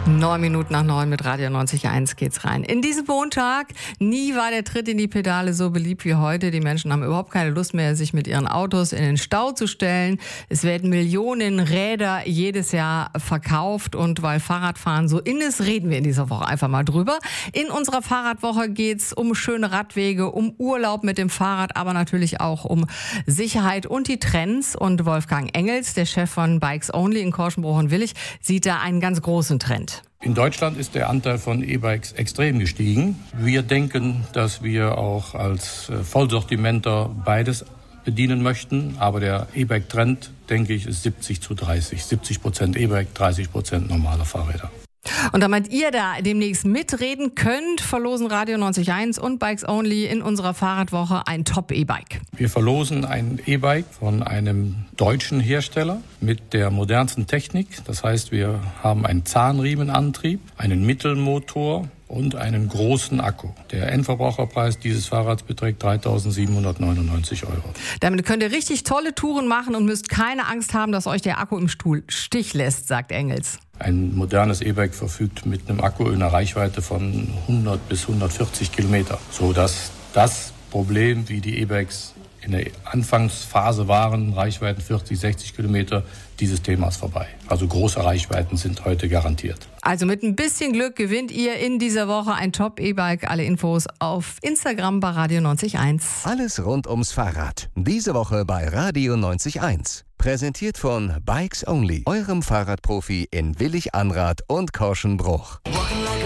9:09 mit Radio 90.1 geht's rein. In diesem Montag, nie war der Tritt in die Pedale so beliebt wie heute. Die Menschen haben überhaupt keine Lust mehr, sich mit ihren Autos in den Stau zu stellen. Es werden Millionen Räder jedes Jahr verkauft und weil Fahrradfahren so in ist, reden wir in dieser Woche einfach mal drüber. In unserer Fahrradwoche geht's um schöne Radwege, um Urlaub mit dem Fahrrad, aber natürlich auch um Sicherheit und die Trends. Und Wolfgang Engels, der Chef von Bikes Only in Korschenbruch und Willich, sieht da einen ganz großen Trend. In Deutschland ist der Anteil von E-Bikes extrem gestiegen. Wir denken, dass wir auch als Vollsortimenter beides bedienen möchten. Aber der E-Bike-Trend, denke ich, ist 70:30. 70% E-Bike, 30% normale Fahrräder. Und damit ihr da demnächst mitreden könnt, verlosen Radio 90.1 und Bikes Only in unserer Fahrradwoche ein Top-E-Bike. Wir verlosen ein E-Bike von einem deutschen Hersteller mit der modernsten Technik. Das heißt, wir haben einen Zahnriemenantrieb, einen Mittelmotor und einen großen Akku. Der Endverbraucherpreis dieses Fahrrads beträgt 3.799 €. Damit könnt ihr richtig tolle Touren machen und müsst keine Angst haben, dass euch der Akku im Stich lässt, sagt Engels. Ein modernes E-Bike verfügt mit einem Akku in einer Reichweite von 100 bis 140 Kilometer, sodass das Problem, wie die E-Bikes in der Anfangsphase waren, Reichweiten 40, 60 Kilometer, dieses Thema ist vorbei. Also große Reichweiten sind heute garantiert. Also mit ein bisschen Glück gewinnt ihr in dieser Woche ein Top-E-Bike. Alle Infos auf Instagram bei Radio 90.1. Alles rund ums Fahrrad. Diese Woche bei Radio 90.1. Präsentiert von Bikes Only, eurem Fahrradprofi in Willich-Anrath und Korschenbruch.